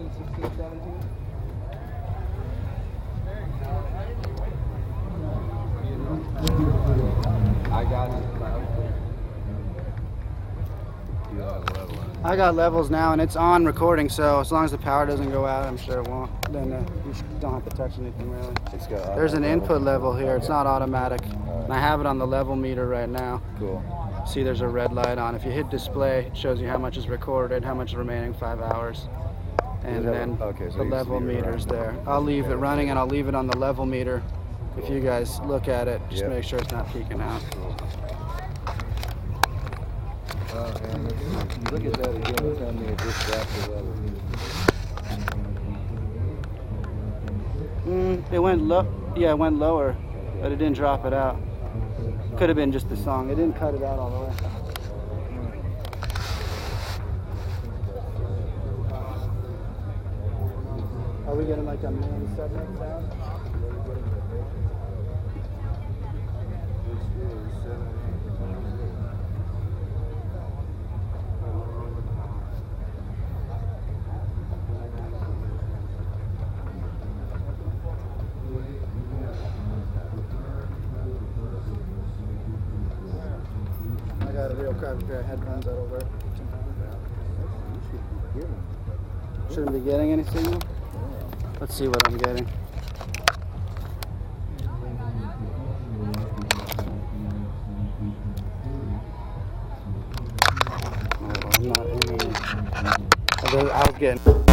16, 17? I got it. I got levels now, and it's on recording, so as long as the power doesn't go out, I'm sure it won't. Then you don't have to touch anything really. There's an input level here. It's not automatic. And I have it on the level meter right now. Cool. See, there's a red light on. If you hit display, it shows you how much is recorded, how much is remaining 5 hours. And then the level meter's there. I'll leave it running, and I'll leave it on the level meter. If you guys look at it, just make sure it's not peaking out. Look at that again and tell me it just dropped the level. It went low. Yeah, it went lower, but it didn't drop it out. Could have been just the song. It didn't cut it out all the way. Are we getting like a main segment sound? I got a real crappy pair of headphones that'll work. Shouldn't be getting any signal? Let's see what I'm getting. Oh, I'm not in. I was getting.